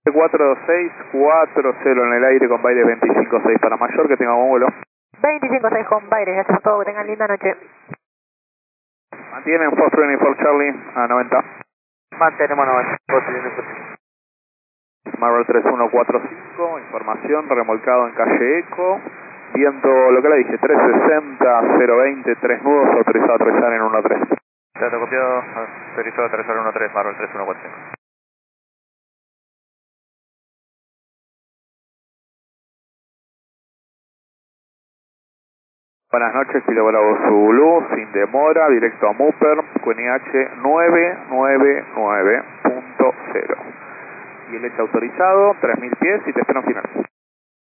4640 en el aire con Baires 256 para mayor, que tenga buen vuelo. 25-6 con Baires, gracias por todo, que tengan linda noche. Mantienen Fox 24 Charlie a 90. Mantenemos 90. Marvel 3145, información, remolcado en calle Eco. Viento, lo que le dije, 360, 020, 3 nudos, autorizado a aterrizar en 13. Dato copiado, autorizado a aterrizar en 13, Marvel 3145. Buenas noches, Kilo Bravo Zulu, sin demora, directo a Mupper, QNH 999.0. Y el hecho autorizado, 3000 pies y te espero en final.